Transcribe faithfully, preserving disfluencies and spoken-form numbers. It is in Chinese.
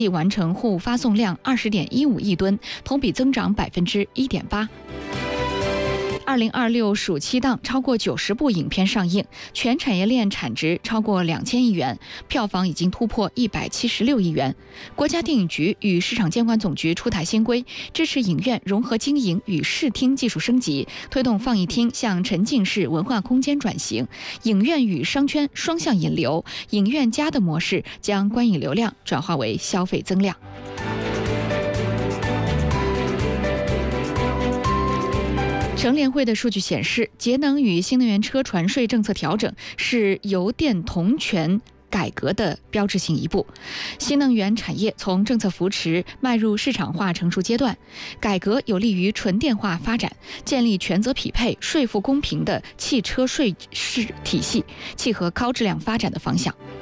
完成货物发送量二十点一五亿吨，同比增长百分之一点八。二零二六暑期档超过九十部影片上映，全产业链产值超过两千亿元，票房已经突破一百七十六亿元。国家电影局与市场监管总局出台新规，支持影院融合经营与视听技术升级，推动放映厅向沉浸式文化空间转型，影院与商圈双向引流，影院加的模式将观影流量转化为消费增量。乘联会的数据显示，节能与新能源车船税政策调整是油电同权改革的标志性一步。新能源产业从政策扶持迈入市场化成熟阶段，改革有利于纯电化发展，建立权责匹配、税负公平的汽车税制体系，契合高质量发展的方向。